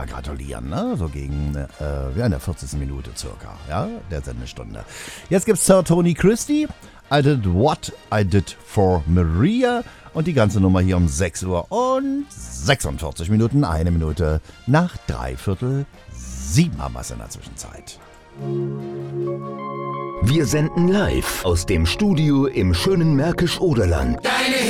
mal gratulieren, ne? So gegen in der 40. Minute circa, ja, der Sendestunde. Jetzt gibt's Sir Tony Christie, I Did What I Did for Maria und die ganze Nummer hier um 6 Uhr und 46 Minuten, 1 Minute nach 6:45 haben wir es in der Zwischenzeit. Wir senden live aus dem Studio im schönen Märkisch-Oderland.